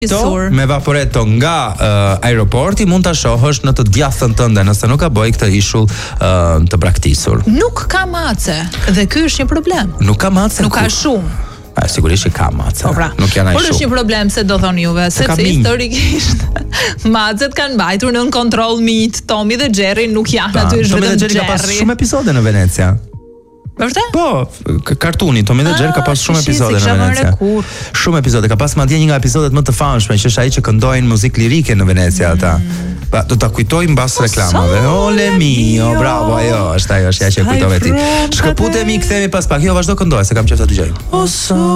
me vaporetto nga aeroporti mund ta shohësh në të djathtën tënde nëse nuk ka bëj këtë ishull të braktisur. Nuk ka mace dhe ky është një problem. Nuk ka mace. Nuk ka shumë. Sigurisht që ka mace. Nuk janë ai shumë. Por është një problem se do thonë juve, sepse historikisht macet kanë mbajtur nën kontroll Mit, Tomi dhe Jerry nuk janë aty vetëm Jerry. Tomi dhe Jerry ka pas shumë episode në Venecia. Vërtet? Po, kartuni Tomi dhe Jerry ka pas shumë episode në Venecia. Shumë episode, ka pas madje një nga episodet më të famshme, që është ai që këndojnë muzikë lirike në Venecia ata. Pa, do ta kujtoj mbas reklamave. Ole mio, bravo, ajo është ja që kujtove ti. Shkëputemi, kthehemi pas pak. Jo, vazhdo këndoj se kam qejf ta dëgjoj.